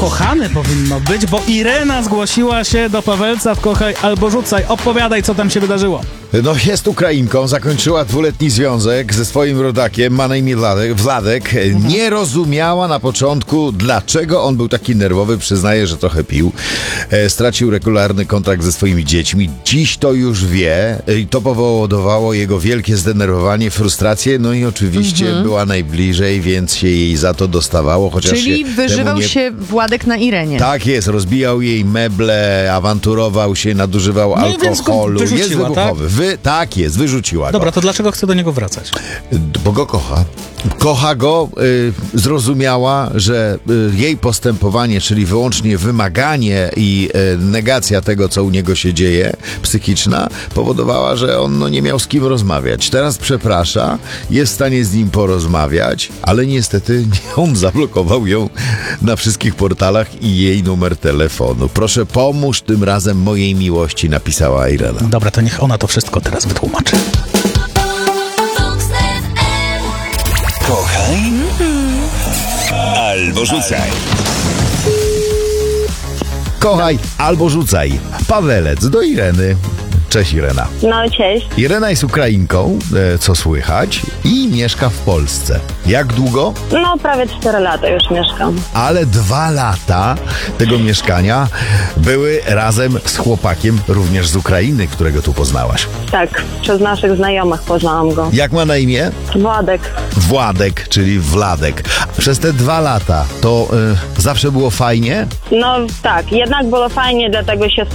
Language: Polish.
ukochany powinno być, bo Irena zgłosiła się do Pawelca w Kochaj albo Rzucaj. Opowiadaj, co tam się wydarzyło. No, jest Ukrainką, zakończyła 2-letni związek ze swoim rodakiem, ma na imię Wladek. Nie rozumiała na początku, dlaczego on był taki nerwowy, przyznaje, że trochę pił. Stracił regularny kontakt ze swoimi dziećmi. Dziś to już wie i to powodowało jego wielkie zdenerwowanie, frustrację, no i oczywiście była najbliżej, więc się jej za to dostawało. Chociaż Czyli wyżywał się Władek na Irenie. Tak jest, rozbijał jej meble, awanturował się, nadużywał No i więc go alkoholu. Jest wyrzuciła, wybuchowy. Tak jest, wyrzuciła Dobra, go. to dlaczego chce do niego wracać? Bo go kocha. Kocha go, zrozumiała, że jej postępowanie, czyli wyłącznie wymaganie i negacja tego, co u niego się dzieje, psychiczna, powodowała, że on nie miał z kim rozmawiać. Teraz przeprasza, jest w stanie z nim porozmawiać, ale niestety on zablokował ją na wszystkich portalach i jej numer telefonu. Proszę, pomóż tym razem mojej miłości, napisała Irena. Dobra, to niech ona to wszystko teraz wytłumaczy. Kochaj albo rzucaj. Kochaj albo rzucaj. Pawelec do Ireny. Cześć, Irena. No, cześć. Irena jest Ukrainką, co słychać, i mieszka w Polsce. Jak długo? No, prawie 4 lata już mieszkam. Ale 2 lata tego mieszkania były razem z chłopakiem, również z Ukrainy, którego tu poznałaś. Tak, przez naszych znajomych poznałam go. Jak ma na imię? Władek. Władek, czyli Wladek. Przez te 2 lata to zawsze było fajnie? No tak, jednak było fajnie, dlatego się